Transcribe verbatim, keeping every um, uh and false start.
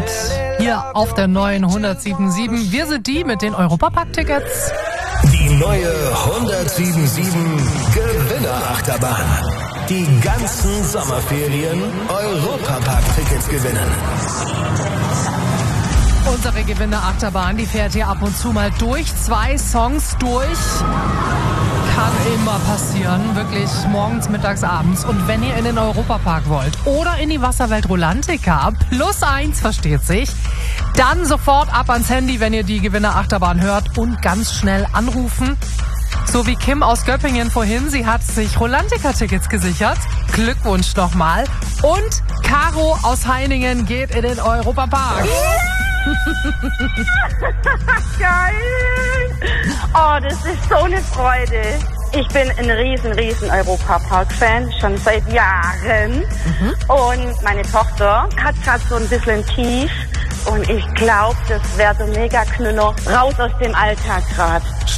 Gold hier auf der neuen hundertsieben Komma sieben. Wir sind die mit den Europapark-Tickets. Die neue hundertsieben Komma sieben Gewinnerachterbahn. Die ganzen Sommerferien Europapark-Tickets gewinnen. Unsere Gewinnerachterbahn, die fährt hier ab und zu mal durch. Zwei Songs durch. Kann immer passieren, wirklich morgens, mittags, abends. Und wenn ihr in den Europapark wollt oder in die Wasserwelt Rolantica, plus eins, versteht sich, dann sofort ab ans Handy, wenn ihr die Gewinnerachterbahn hört und ganz schnell anrufen. So wie Kim aus Göppingen vorhin, sie hat sich Rolantica-Tickets gesichert. Glückwunsch nochmal. Und Caro aus Heiningen geht in den Europapark. Geil! Oh, das ist so eine Freude. Ich bin ein riesen, riesen Europapark-Fan, schon seit Jahren. Mhm. Und meine Tochter hat gerade so ein bisschen Tief. Und ich glaube, das wäre so mega Knüller raus aus dem Alltag gerade.